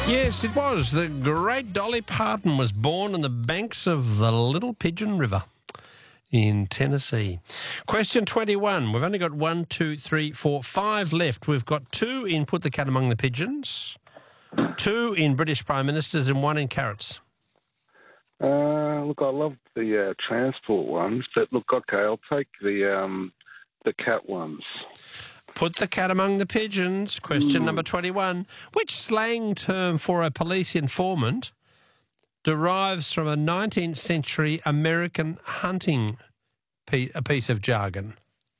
Yes, it was. The great Dolly Parton was born on the banks of the Little Pigeon River in Tennessee. Question 21. We've only got 1, 2, 3, 4, 5 left. We've got 2 in Put the Cat Among the Pigeons, 2 in British Prime Ministers, and 1 in carrots. Look, I love the transport ones, but look, okay, I'll take the cat ones. Put the cat among the pigeons. Question number 21. Which slang term for a police informant derives from a 19th century American hunting piece of jargon?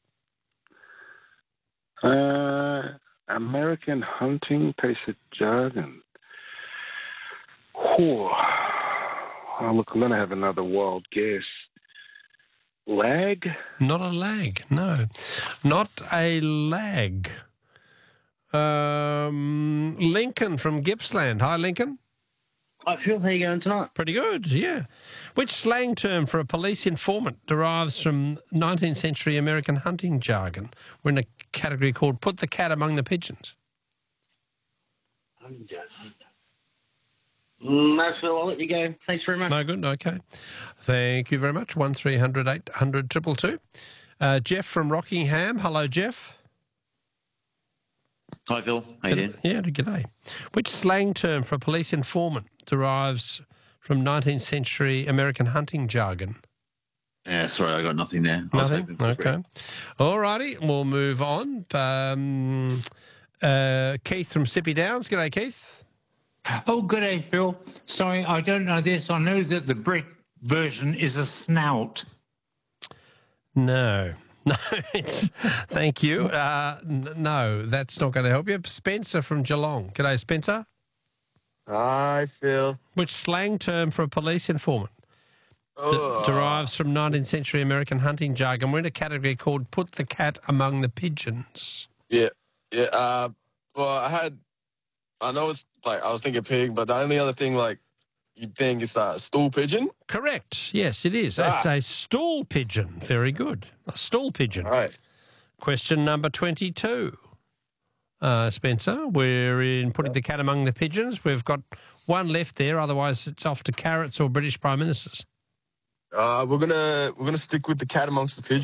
American hunting piece of jargon. Oh, look, I'm going to have another wild guess. Lag? Not a lag, no. Not a lag. Lincoln from Gippsland. Hi, Lincoln. Hi, Phil. How you going tonight? Pretty good, yeah. Which slang term for a police informant derives from 19th century American hunting jargon? We're in a category called Put the Cat Among the Pigeons. No, Phil, I'll let you go. Thanks very much. No good? Okay. Thank you very much. 1300 800 222. Jeff from Rockingham. Hello, Jeff. Hi, Phil. How you doing? Yeah, g'day. Which slang term for a police informant derives from 19th century American hunting jargon? Yeah, sorry, I got nothing there. Nothing? Okay. All righty, we'll move on. Keith from Sippy Downs. G'day, Keith. Oh, good day, Phil. Sorry, I don't know this. I know that the Brit version is a snout. No. No, thank you. No, that's not going to help you. Spencer from Geelong. G'day, Spencer. Hi, Phil. Which slang term for a police informant derives from 19th century American hunting jargon? We're in a category called Put the Cat Among the Pigeons. Yeah. Well, I know it's like, I was thinking pig, but the only other thing, like, you'd think it's a stool pigeon? Correct. Yes, it is. It's a stool pigeon. Very good. A stool pigeon. All right. Question number 22. Spencer, we're in Putting the Cat Among the Pigeons. We've got 1 left there. Otherwise, it's off to carrots or British Prime Ministers. We're gonna stick with the cat amongst the pigeons.